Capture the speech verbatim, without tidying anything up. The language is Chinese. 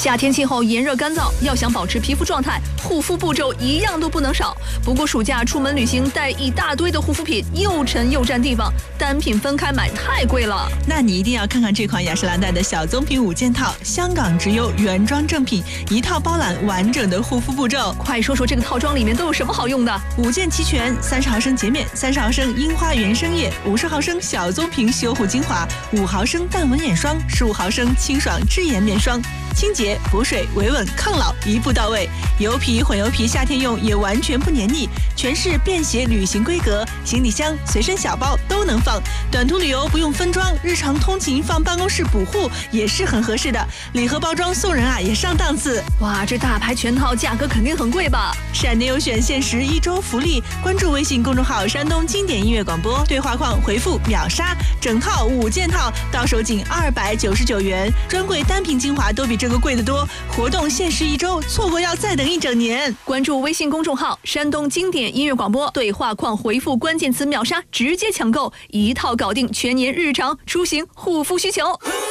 夏天气候炎热干燥，要想保持皮肤状态，护肤步骤一样都不能少。不过暑假出门旅行带一大堆的护肤品，又沉又占地方，单品分开买太贵了。 那你一定要看看这款雅诗兰黛的小棕瓶五件套，香港直邮原装正品，一套包揽完整的护肤步骤。 快说说这个套装里面都有什么好用的？ 五件齐全，三十毫升洁面，三十毫升樱花原生液，五十毫升小棕瓶修护精华，五毫升淡纹眼霜，十五毫升清爽织颜面霜，清洁、补水、维稳、抗老一步到位。油皮、混油皮夏天用也完全不黏腻，全是便携旅行规格，行李箱、随身小包都能放。短途旅游不用分装，日常通勤放办公室补护也是很合适的。礼盒包装送人啊也上档次。 哇，这大牌全套价格肯定很贵吧？ 闪电优选限时一周福利，关注微信公众号山东经典音乐广播，对话框回复秒杀，整套五件套到手仅二百九十九元，专柜单品精华都比这个贵得多。活动限时一周，错过要再等一整年。 关注微信公众号山东经典音乐广播，对话框回复关键词秒杀，直接抢购一套，搞定全年日常出行护肤需求。